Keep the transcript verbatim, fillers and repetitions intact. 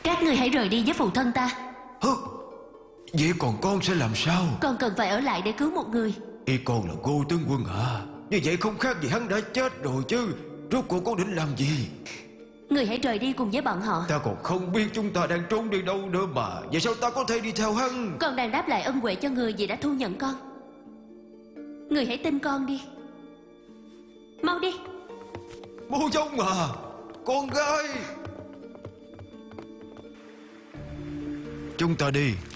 Các người hãy rời đi với phụ thân ta. Hứ, vậy còn con sẽ làm sao? Con cần phải ở lại để cứu một người. Y con là Ngô tướng quân à? Như vậy không khác gì hắn đã chết rồi chứ. Rốt cuộc con định làm gì? Người hãy rời đi cùng với bọn họ. Ta còn không biết chúng ta đang trốn đi đâu nữa mà. Vậy sao ta có thể đi theo hắn? Con đang đáp lại ân huệ cho người vì đã thu nhận con. Người hãy tin con đi. Mau đi. Bố giống à, con gái. Chúng ta đi.